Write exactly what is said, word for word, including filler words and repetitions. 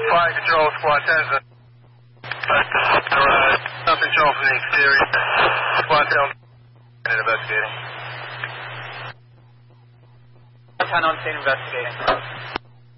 Fire control, squad ten. Alright, nothing control from the exterior. Squad ten investigating. ten on scene investigating.